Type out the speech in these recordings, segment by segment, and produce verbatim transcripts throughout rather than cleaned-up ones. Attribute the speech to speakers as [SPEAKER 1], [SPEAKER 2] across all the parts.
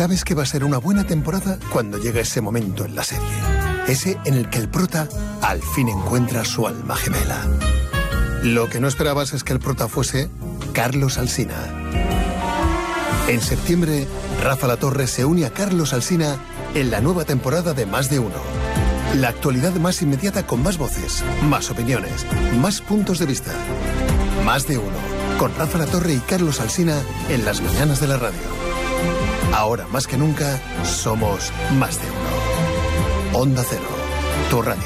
[SPEAKER 1] Sabes que va a ser una buena temporada cuando llega ese momento en la serie. Ese en el que el prota al fin encuentra su alma gemela. Lo que no esperabas es que el prota fuese Carlos Alsina. En septiembre, Rafa Latorre se une a Carlos Alsina en la nueva temporada de Más de Uno. La actualidad más inmediata con más voces, más opiniones, más puntos de vista. Más de Uno, con Rafa Latorre y Carlos Alsina en las mañanas de la radio. Ahora más que nunca, somos Más de Uno. Onda Cero, tu radio.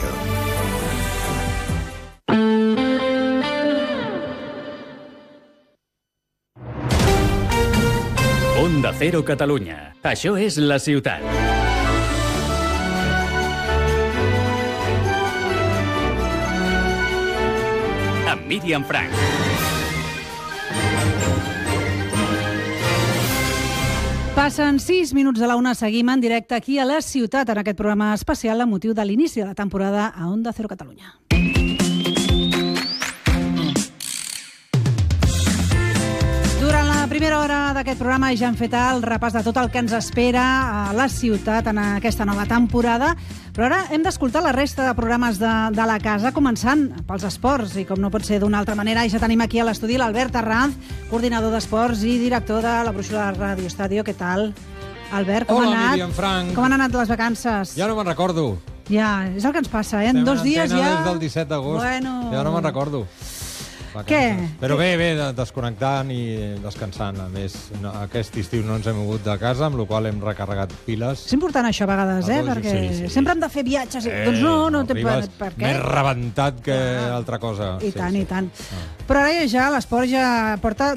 [SPEAKER 2] Onda Cero Catalunya. Això és La Ciutat. Amb Míriam Frank.
[SPEAKER 3] Passen sis minuts de la una, seguim en directe aquí a La Ciutat, en aquest programa especial amb motiu de l'inici de la temporada a Onda Cero Catalunya. Durant la primera hora d'aquest programa ja hem fet el repàs de tot el que ens espera a La Ciutat en aquesta nova temporada, però ara hem d'escoltar la resta de programes de, de la casa, començant pels esports, i com no pot ser d'una altra manera, ja tenim aquí a l'estudi l'Albert Arranz, coordinador d'esports i director de la brúixola de Radio Estadio. Què tal, Albert? Com
[SPEAKER 4] Hola,
[SPEAKER 3] ha anat?
[SPEAKER 4] Míriam Frank.
[SPEAKER 3] Com han anat les vacances?
[SPEAKER 4] Ja no me'n recordo.
[SPEAKER 3] Ja, és el que ens passa, eh? En
[SPEAKER 4] Estem
[SPEAKER 3] dos
[SPEAKER 4] en
[SPEAKER 3] dies
[SPEAKER 4] antena
[SPEAKER 3] ja...
[SPEAKER 4] des del disset d'agost.
[SPEAKER 3] Bueno...
[SPEAKER 4] Ja no me'n recordo. Vacances.
[SPEAKER 3] Què?
[SPEAKER 4] Però bé, bé, desconnectant i descansant. A més, no, aquest estiu no ens hem mogut de casa, amb la qual hem recarregat piles.
[SPEAKER 3] És important això a vegades, eh?
[SPEAKER 4] Adolf,
[SPEAKER 3] Perquè
[SPEAKER 4] sí, sí.
[SPEAKER 3] sempre hem de fer viatges. I...
[SPEAKER 4] Eh,
[SPEAKER 3] doncs no, no té per,
[SPEAKER 4] arribes
[SPEAKER 3] per què.
[SPEAKER 4] més rebentat que
[SPEAKER 3] Ah.
[SPEAKER 4] altra cosa.
[SPEAKER 3] I
[SPEAKER 4] Sí,
[SPEAKER 3] tant,
[SPEAKER 4] sí.
[SPEAKER 3] i tant.
[SPEAKER 4] Ah.
[SPEAKER 3] Però ara ja l'esport ja porta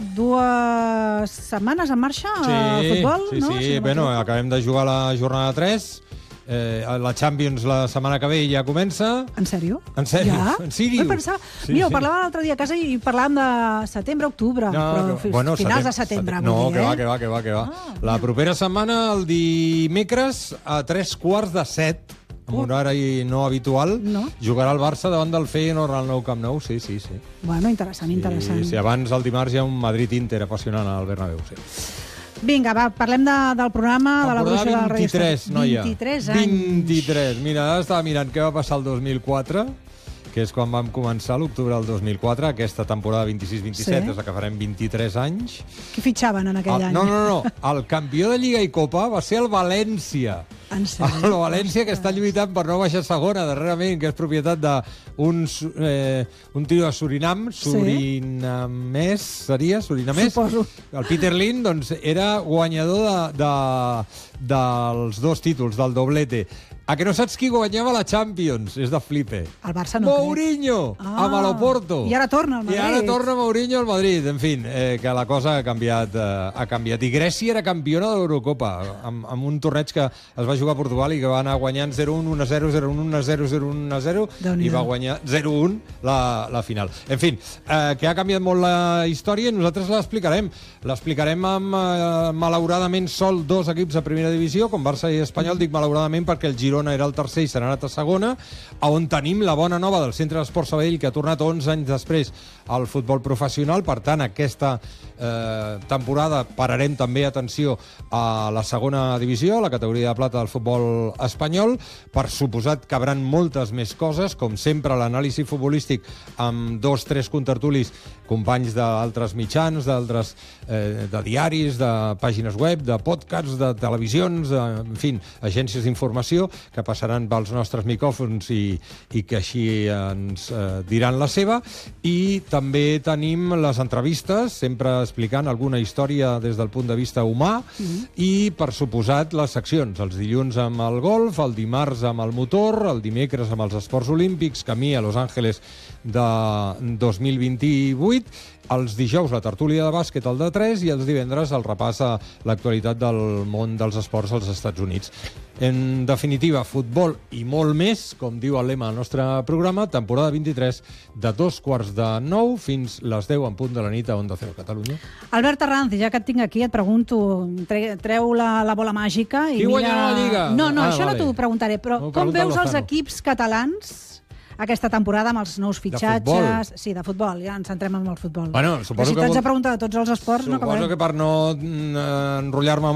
[SPEAKER 3] dues setmanes en marxa
[SPEAKER 4] Sí,
[SPEAKER 3] a futbol,
[SPEAKER 4] sí,
[SPEAKER 3] no?
[SPEAKER 4] sí.
[SPEAKER 3] Si no
[SPEAKER 4] Bueno,
[SPEAKER 3] m'equivoco.
[SPEAKER 4] acabem de jugar la jornada tres. Eh, la Champions la setmana que ve ja comença.
[SPEAKER 3] En sèrio?
[SPEAKER 4] En sèrio?
[SPEAKER 3] Ja?
[SPEAKER 4] En sèrio?
[SPEAKER 3] Vaig pensar...
[SPEAKER 4] Sí,
[SPEAKER 3] Mira, ho
[SPEAKER 4] sí.
[SPEAKER 3] parlava l'altre dia a casa i parlàvem de setembre, octubre, però fi- finals de setembre,
[SPEAKER 4] No,
[SPEAKER 3] vull dir,
[SPEAKER 4] que va,
[SPEAKER 3] eh?
[SPEAKER 4] que va, que va, que va.
[SPEAKER 3] Ah,
[SPEAKER 4] la propera setmana, el dimecres, a tres quarts de set, amb
[SPEAKER 3] Oh.
[SPEAKER 4] un horari no habitual,
[SPEAKER 3] No.
[SPEAKER 4] jugarà el Barça davant del Feyenoord al nou Camp Nou. Sí, sí, sí.
[SPEAKER 3] Bueno, interessant, interessant.
[SPEAKER 4] Sí, sí, abans, el dimarts, hi ha un Madrid-Inter apassionant al Bernabéu, sí.
[SPEAKER 3] Vinga, va, parlem de, del programa de la
[SPEAKER 4] Temporada
[SPEAKER 3] brúixola del Radio
[SPEAKER 4] vint-i-tres,
[SPEAKER 3] Estadio.
[SPEAKER 4] noia.
[SPEAKER 3] vint-i-tres anys.
[SPEAKER 4] vint-i-tres. Mira, ara estava mirant què va passar el dos mil quatre, que és quan vam començar, l'octubre del dos mil quatre. Aquesta temporada vint-i-sis vint-i-set
[SPEAKER 3] Sí.
[SPEAKER 4] és la que farem vint-i-tres anys.
[SPEAKER 3] Qui fitxaven en aquell
[SPEAKER 4] El,
[SPEAKER 3] any?
[SPEAKER 4] no, no, no. El campió de Lliga i Copa va ser el València.
[SPEAKER 3] En
[SPEAKER 4] El
[SPEAKER 3] sèrio?
[SPEAKER 4] València, que està lluitant per no baixar a segona, darrerament, que és propietat d'un eh, un tio de Surinam, surinamès, seria? Surinamès?
[SPEAKER 3] Suposo.
[SPEAKER 4] El Peter Lim, doncs, era guanyador de, de, dels dos títols, del doblete. A que no saps qui guanyava la Champions? És de flipe.
[SPEAKER 3] El Barça no
[SPEAKER 4] Mourinho,
[SPEAKER 3] crec.
[SPEAKER 4] amb l'Oporto.
[SPEAKER 3] I ara torna al Madrid.
[SPEAKER 4] I ara torna Mourinho al Madrid. En fi, eh, que la cosa ha canviat, eh, ha canviat. I Grècia era campiona de l'Eurocopa, amb, amb un torneig que es va jugar a Portugal i que va anar guanyant zero un, un a zero, zero un, un a zero, zero un a zero, i va guanyar zero un la, la final. En fi, eh, que ha canviat molt la història i nosaltres l'explicarem. L'explicarem amb, eh, malauradament, sol dos equips a primera divisió, com Barça i Espanyol. Dic malauradament perquè el Girona era el tercer i se n'ha anat a segona, on tenim la bona nova del Centre d'Esport Sabadell, que ha tornat onze anys després al futbol professional. Per tant, aquesta eh, temporada pararem també atenció a la segona divisió, a la categoria de plata del futbol espanyol. Per suposat, cabran moltes més coses, com sempre l'anàlisi futbolístic amb dos, tres contertulis, companys d'altres mitjans, d'altres eh, de diaris, de pàgines web, de podcasts, de televisions, de, en fi, agències d'informació, que passaran pels nostres micròfons i, i que així ens eh, diran la seva. I també tenim les entrevistes, sempre explicant alguna història des del punt de vista humà, mm-hmm. i, per suposat, les seccions. Els dilluns amb el golf, el dimarts amb el motor, el dimecres amb els esports olímpics, camí a Los Angeles de dos mil vint-i-vuit, els dijous la tertúlia de bàsquet al de tres i els divendres el repàs a l'actualitat del món dels esports als Estats Units. En definitiva, futbol i molt més, com diu el lema del nostre programa, temporada vint-i-tres, de dos quarts de nou fins les deu en punt de la nit a Onda Cero Catalunya.
[SPEAKER 3] Albert Arranz, ja que et tinc aquí, et pregunto, tre treu la, la bola màgica i
[SPEAKER 4] Qui
[SPEAKER 3] mira...
[SPEAKER 4] guanyarà la Lliga?
[SPEAKER 3] No, no,
[SPEAKER 4] Ah,
[SPEAKER 3] això
[SPEAKER 4] vale.
[SPEAKER 3] no t'ho preguntaré, però
[SPEAKER 4] M'ho
[SPEAKER 3] com
[SPEAKER 4] pregunta
[SPEAKER 3] veus els
[SPEAKER 4] Lozano.
[SPEAKER 3] equips catalans aquesta temporada amb els nous fitxatges?
[SPEAKER 4] futbol?
[SPEAKER 3] Sí, de futbol, ja ens centrem en el futbol.
[SPEAKER 4] Bueno,
[SPEAKER 3] Però
[SPEAKER 4] suposo
[SPEAKER 3] si
[SPEAKER 4] que
[SPEAKER 3] t'haig
[SPEAKER 4] vol-
[SPEAKER 3] de preguntar de tots els esports, no
[SPEAKER 4] Suposo
[SPEAKER 3] acabarem.
[SPEAKER 4] que per no mm, enrotllar-me